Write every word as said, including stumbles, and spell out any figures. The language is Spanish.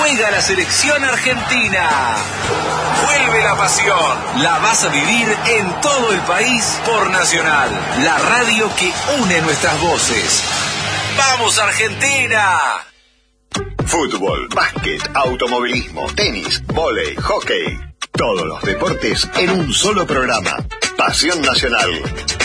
Juega la selección argentina. Vuelve la pasión. La vas a vivir en todo el país por Nacional, la radio que une nuestras voces. ¡Vamos, Argentina! Fútbol, básquet, automovilismo, tenis, vóley, hockey. Todos los deportes en un solo programa. Pasión Nacional.